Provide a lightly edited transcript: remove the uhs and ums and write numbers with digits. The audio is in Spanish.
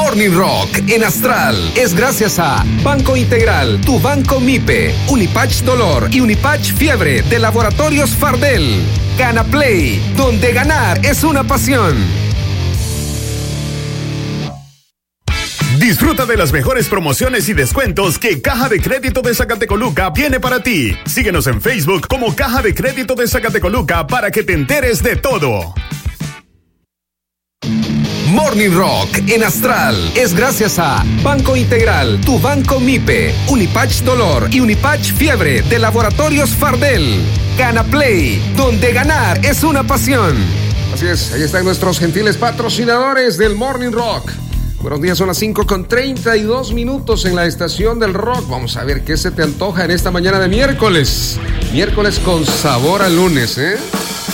Morning Rock en Astral es gracias a Banco Integral, tu banco MIPE, Unipatch Dolor y Unipatch Fiebre de Laboratorios Fardel. Gana Play, donde ganar es una pasión. Disfruta de las mejores promociones y descuentos que Caja de Crédito de Zacatecoluca tiene para ti. Síguenos en Facebook como Caja de Crédito de Zacatecoluca para que te enteres de todo. Morning Rock en Astral es gracias a Banco Integral, tu banco MIPE, Unipatch Dolor y Unipatch Fiebre de Laboratorios Fardel. Gana Play, donde ganar es una pasión. Así es, ahí están nuestros gentiles patrocinadores del Morning Rock. Buenos días, son las 5:32 en la estación del rock. Vamos a ver qué se te antoja en esta mañana de miércoles. Miércoles con sabor a lunes, ¿eh?